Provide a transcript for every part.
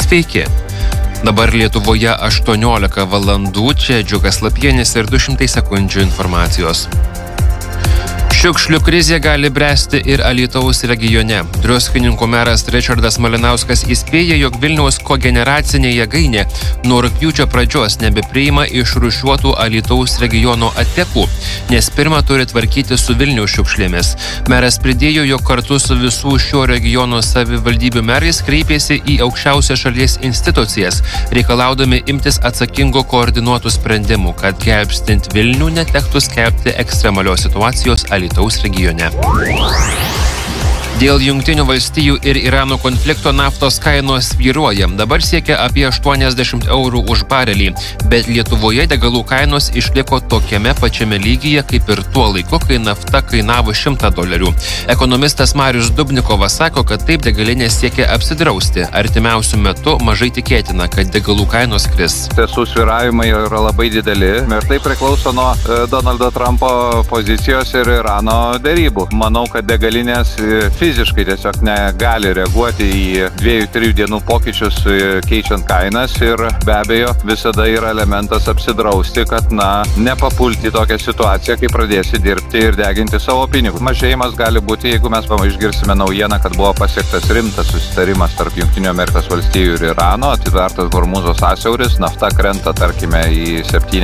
Sveiki. Dabar Lietuvoje 18 valandų, čia Džiugas Lapienis ir 200 sekundžių informacijos. Šiukšlių krizė gali bręsti ir Alytaus regione. Druskininkų meras Ričardas Malinauskas įspėja, jog Vilniaus kogeneracinė jėgainė nuo rugpjūčio pradžios nebepriima išrūšiuotų Alytaus regiono atliekų, nes pirma turi tvarkyti su Vilniaus šiukšlėmis. Meras pridėjo, jog kartu su visų šio regiono savivaldybių merais kreipėsi į aukščiausias šalies institucijas, reikalaudami imtis atsakingų koordinuotų sprendimų, kad gelbstint Vilnių netektų skelbti ekstremalios situacijos Alytaus regione. Dėl Jungtinių valstijų ir Irano konflikto naftos kainos svyruoja. Dabar siekia apie 80 eurų už barelį, bet Lietuvoje degalų kainos išliko tokiame pačiame lygyje kaip ir tuo laiku, kai nafta kainavo $100. Ekonomistas Marius Dubnikovas sako, kad taip degalinės siekia apsidrausti. Artimiausiu metu mažai tikėtina, kad degalų kainos kris. Tiesų svyravimai yra labai dideli ir tai priklauso nuo Donaldo Trumpo pozicijos ir Irano derybų. Manau, kad degalinės fiziškai tiesiog negali reaguoti į 2-3 dienų pokyčius keičiant kainas ir be abejo visada yra elementas apsidrausti, kad nepapulti tokią situaciją, kai pradėsi dirbti ir deginti savo pinigus. Mažėjimas gali būti, jeigu mes išgirsime naujieną, kad buvo pasiektas rimtas susitarimas tarp Jungtinių Amerikos valstijų ir Irano, atitvertas Hormūzo sąsiauris, nafta krenta, tarkime, į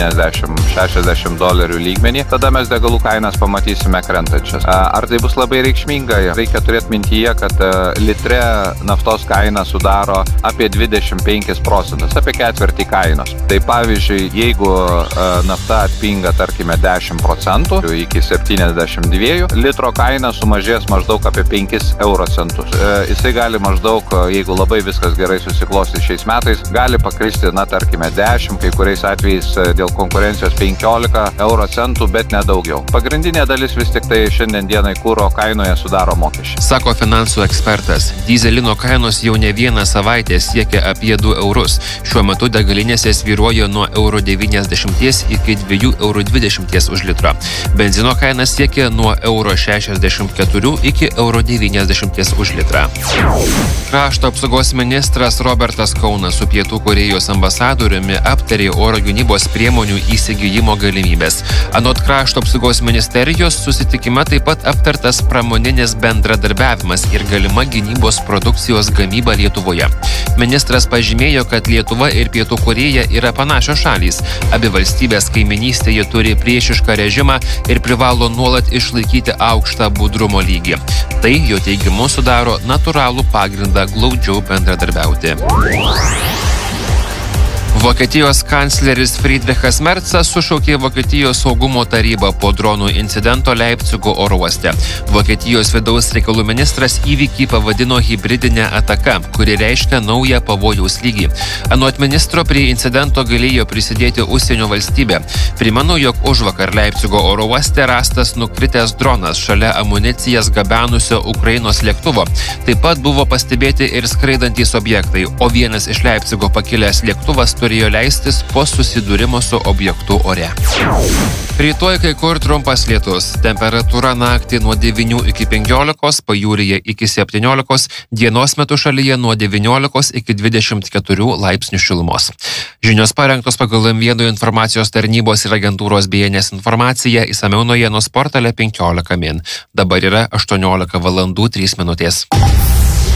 $70-60 lygmenį, tada mes degalų kainas pamatysime krentančias. Ar tai bus labai reikšminga? Reikia turėti mintyje, kad litre naftos kaina sudaro apie 25%, apie ketvirtį kainos. Tai pavyzdžiui, jeigu nafta atpinga, tarkime, 10% iki 72, litro kaina sumažės maždaug apie 5 euro centus. Jisai gali maždaug, jeigu labai viskas gerai susiklosti šiais metais, gali pakristi, tarkime, 10, kai kuriais atvejais dėl konkurencijos 15 euro centų, bet nedaugiau. Pagrindinė dalis vis tik tai šiandien dienai kuro kainoje sudaro mokesčiai. Sako finansų ekspertas. Dyzelino kainos jau ne vieną savaitę siekia apie 2 eurus. Šiuo metu degalinėse svyruoja nuo €90 iki €2,20 už litrą. Benzino kaina siekia nuo €64 iki €90 už litrą. Krašto apsaugos ministras Robertas Kaunas su Pietų Korėjos ambasadoriumi aptarė oro gynybos priemonių įsigijimo galimybės. Anot krašto apsaugos ministerijos susitikime taip pat aptartas pramoninis bendradarbiavimas ir galima gynybos produkcijos gamyba Lietuvoje. Ministras pažymėjo, kad Lietuva ir Pietų Korėja yra panašios šalys. Abi valstybės kaiminystėje turi priešišką režimą ir privalo nuolat išlaikyti aukštą budrumo lygį. Tai, jo teigimu, sudaro natūralų pagrindą glaudžiau bendradarbiauti. Vokietijos kancleris Friedrichas Merzas sušaukė Vokietijos saugumo tarybą po dronų incidento Leipcigo oro uoste. Vokietijos vidaus reikalų ministras įvykį pavadino hibridinę ataką, kuri reiškia naują pavojaus lygį. Anot ministro, prie incidento galėjo prisidėti užsienio valstybė. Primenu, jog užvakar Leipcigo oro uoste rastas nukritęs dronas šalia amunicijas gabenusio Ukrainos lėktuvo. Taip pat buvo pastebėti ir skraidantys objektai, o vienas iš Leipcigo pakilęs lėktuvas turėjo leistis po susidūrimo su objektu ore. Rytoj kai kur trumpas lietus. Temperatūra naktį nuo 9 iki 15, pajūryje iki 17, dienos metu šalyje nuo 19 iki 24 laipsnių šilumos. Žinios parengtos pagal M1 informacijos tarnybos ir agentūros BNS informaciją, išsamiau naujienos portale 15 min. Dabar yra 18 valandų 3 minutės.